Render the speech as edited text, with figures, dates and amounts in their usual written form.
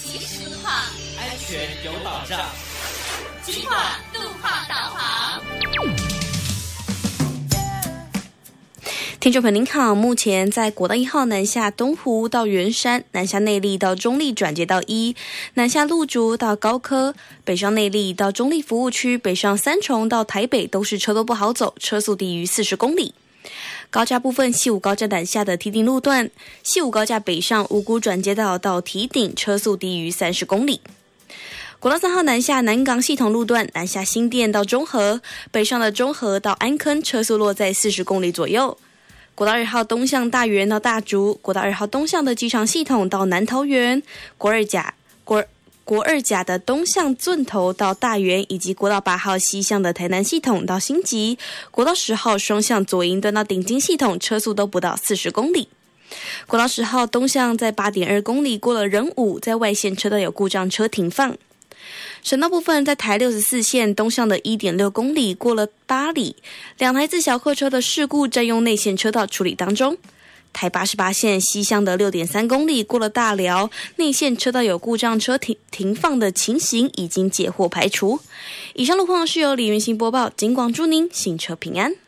及时路况， 安全有保障。 警广路况导航。 听众朋友您好，目前在国道1号南下东湖到圆山，南下内坜到中坜转接道1，南下路竹到高科，北上内坜到中坜服务区，北上三重到台北都是车多不好走，车速低于40公里。高架部分，西武高架南下的堤顶路段，西武高架北上五股转接道到堤顶，车速低于30公里。国道3号南下南港系统路段，南下新店到中和，北上的中和到安坑，车速落在40公里左右。国道2号东向大园到大竹，国道2号东向的机场系统到南桃园，国二甲的东向圳头到大园，以及国道8号西向的台南系统到新集，国道10号双向左营段到顶金系统，车速都不到40公里。国道10号东向在 8.2 公里过了仁武，在外线车道有故障车停放。省道部分，在台64线东向的 1.6 公里过了八里，两台自小客车的事故占用内线车道处理当中。台88线西向的 6.3 公里过了大寮，内线车道有故障车停放的情形已经解惑排除。以上路况是由李云行播报，警广祝您行车平安。